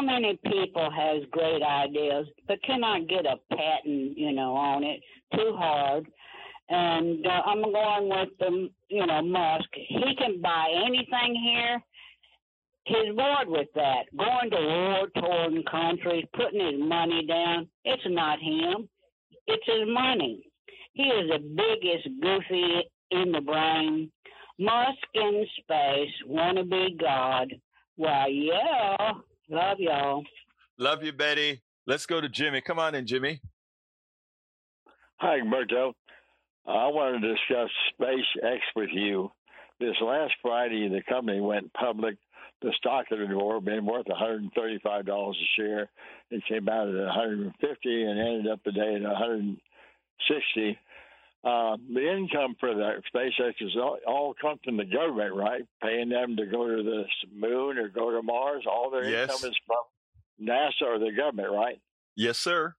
many people has great ideas, but cannot get a patent, on it too hard. And I'm going with Musk. He can buy anything here. He's bored with that. Going to war-torn countries, putting his money down. It's not him. It's his money. He is the biggest goofy in the brain. Musk in space, wanna be God. Well, yeah. Love y'all. Love you, Betty. Let's go to Jimmy. Come on in, Jimmy. Hi, Humberto. I want to discuss SpaceX with you. This last Friday, the company went public. The stock had been worth $135 a share. It came out at $150 and ended up today at $160. The income for the SpaceX is all come from the government, right? Paying them to go to the moon or go to Mars. All their income is from NASA or the government, right? Yes, sir.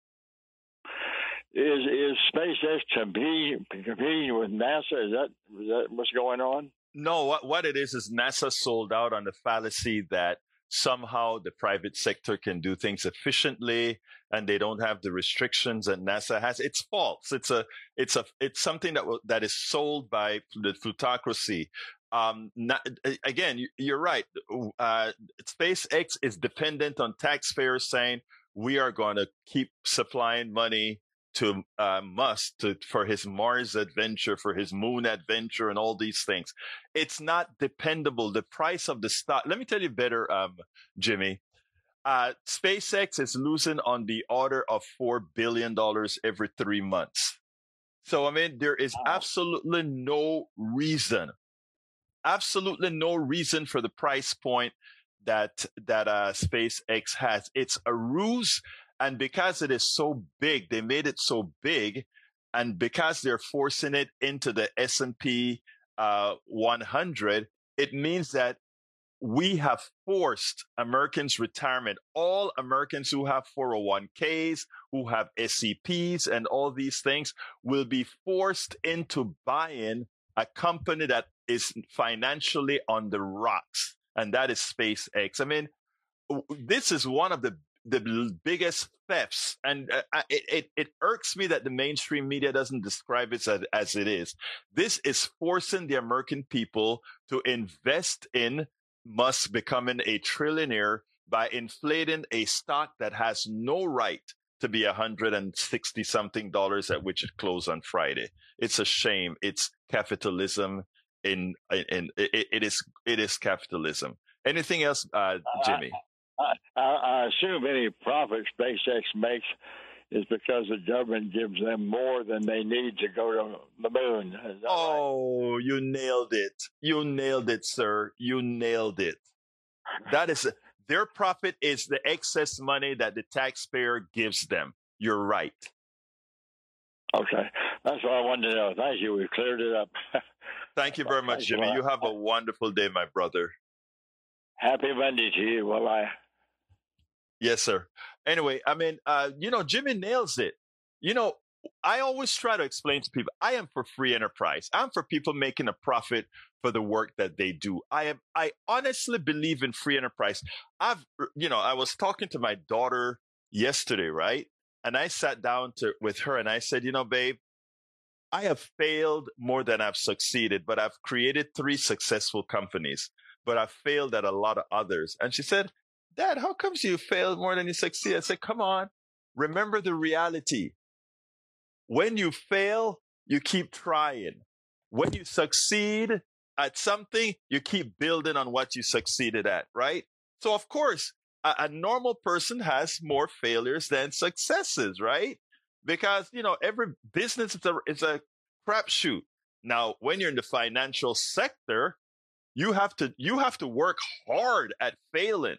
Is SpaceX competing with NASA? Is that what's going on? No, what it is NASA sold out on the fallacy that somehow the private sector can do things efficiently and they don't have the restrictions that NASA has. It's false. It's something that is sold by the plutocracy. Again, you're right. SpaceX is dependent on taxpayers saying we are going to keep supplying money to Musk for his Mars adventure, for his moon adventure, and all these things. It's not dependable. The price of the stock. Let me tell you better, Jimmy. SpaceX is losing on the order of $4 billion every 3 months. So, there is absolutely no reason for the price point that SpaceX has. It's a ruse. And because it is so big, they made it so big. And because they're forcing it into the S&P 100, it means that we have forced Americans' retirement. All Americans who have 401ks, who have SEPs and all these things will be forced into buying a company that is financially on the rocks. And that is SpaceX. This is one of the biggest thefts. And it irks me that the mainstream media doesn't describe it as it is. This is forcing the American people to invest in Musk becoming a trillionaire by inflating a stock that has no right to be $160 something at which it closed on Friday. It's a shame. It's capitalism. It is capitalism. Anything else, Jimmy? I assume any profit SpaceX makes is because the government gives them more than they need to go to the moon. Is that right? You nailed it. You nailed it, sir. You nailed it. That is their profit is the excess money that the taxpayer gives them. You're right. Okay. That's what I wanted to know. Thank you. We've cleared it up. Thank you very much, Jimmy. You have a wonderful day, my brother. Happy Monday to you. Bye-bye. Yes, sir. Anyway, Jimmy nails it. I always try to explain to people, I am for free enterprise. I'm for people making a profit for the work that they do. I honestly believe in free enterprise. I was talking to my daughter yesterday, right? And I sat down with her and I said, babe, I have failed more than I've succeeded, but I've created 3 successful companies, but I've failed at a lot of others. And she said, Dad, how comes you failed more than you succeed? I said, come on, remember the reality. When you fail, you keep trying. When you succeed at something, you keep building on what you succeeded at, right? So, of course, a normal person has more failures than successes, right? Because, every business is a crapshoot. Now, when you're in the financial sector, you have to work hard at failing.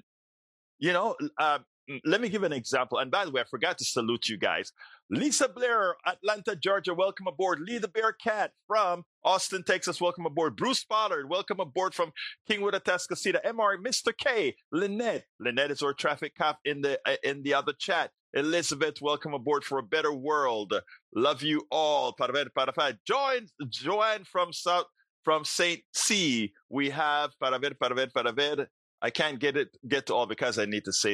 Let me give an example. And by the way, I forgot to salute you guys. Lisa Blair, Atlanta, Georgia, welcome aboard. Lee the Bear Cat from Austin, Texas, welcome aboard. Bruce Pollard, welcome aboard from Kingwood, Atascocita. MR, Mr. K, Lynette. Lynette is our traffic cop in the other chat. Elizabeth, welcome aboard for a better world. Love you all. Para Joanne from St. C. We have para ver. I can't get to all because I need to say